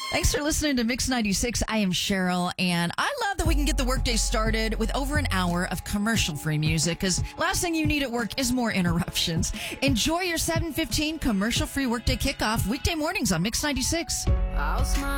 Thanks for listening to Mix 96. I am Cheryl, and I love that we can get the workday started with over an hour of commercial-free music, because last thing you need at work is more interruptions. Enjoy your 7:15 commercial-free workday kickoff weekday mornings on Mix 96. I'll smile.